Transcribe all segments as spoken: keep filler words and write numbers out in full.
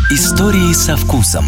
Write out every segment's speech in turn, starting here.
Истории со вкусом.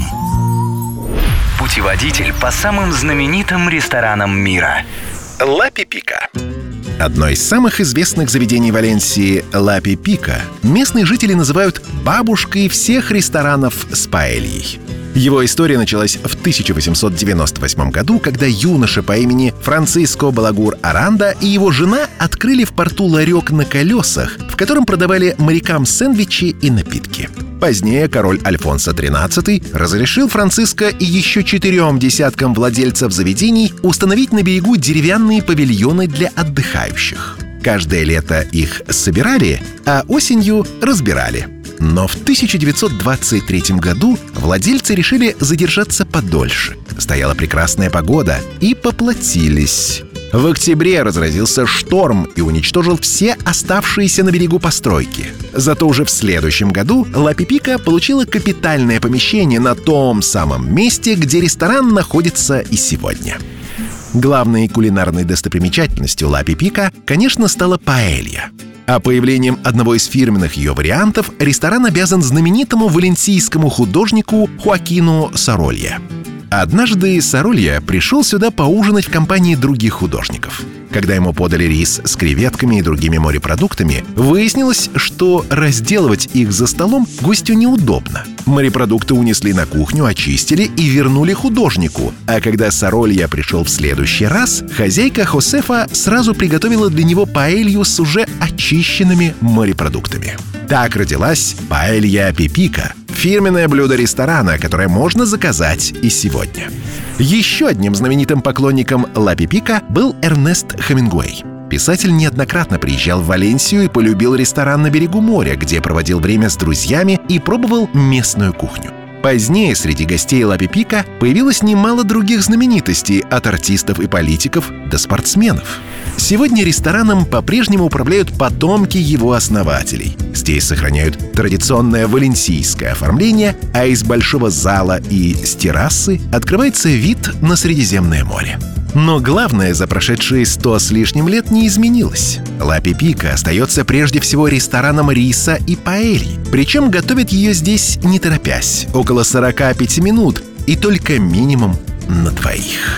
Путеводитель по самым знаменитым ресторанам мира. Ла Пипика. Одно из самых известных заведений Валенсии, Ла Пипика, местные жители называют бабушкой всех ресторанов с паэльей. Его история началась в тысяча восемьсот девяносто восьмом году, когда юноша по имени Франциско Балагур Аранда и его жена открыли в порту ларек на колесах, в котором продавали морякам сэндвичи и напитки. Позднее король Альфонсо тринадцатый разрешил Франциско и еще четырем десяткам владельцев заведений установить на берегу деревянные павильоны для отдыхающих. Каждое лето их собирали, а осенью разбирали. Но в тысяча девятьсот двадцать третьем году владельцы решили задержаться подольше. Стояла прекрасная погода, и поплатились. В октябре разразился шторм и уничтожил все оставшиеся на берегу постройки. Зато уже в следующем году Ла Пипика получила капитальное помещение на том самом месте, где ресторан находится и сегодня. Главной кулинарной достопримечательностью Ла Пипика, конечно, стала паэлья. А появлением одного из фирменных ее вариантов ресторан обязан знаменитому валенсийскому художнику Хоакину Соролья. Однажды Соролья пришел сюда поужинать в компании других художников. Когда ему подали рис с креветками и другими морепродуктами, выяснилось, что разделывать их за столом гостю неудобно. Морепродукты унесли на кухню, очистили и вернули художнику. А когда Соролья пришел в следующий раз, хозяйка Хосефа сразу приготовила для него паэлью с уже очищенными морепродуктами. Так родилась паэлья Пипика, фирменное блюдо ресторана, которое можно заказать и сегодня. Еще одним знаменитым поклонником Ла Пипика был Эрнест Хемингуэй. Писатель неоднократно приезжал в Валенсию и полюбил ресторан на берегу моря, где проводил время с друзьями и пробовал местную кухню. Позднее среди гостей Ла Пипика появилось немало других знаменитостей, от артистов и политиков до спортсменов. Сегодня рестораном по-прежнему управляют потомки его основателей. Здесь сохраняют традиционное валенсийское оформление, а из большого зала и с террасы открывается вид на Средиземное море. Но главное за прошедшие сто с лишним лет не изменилось. Ла Пипика остается прежде всего рестораном риса и паэльи. Причем готовят ее здесь не торопясь, около сорока пяти минут, и только минимум на двоих.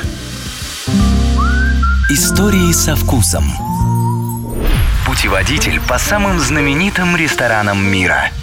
Истории со вкусом. Путеводитель по самым знаменитым ресторанам мира.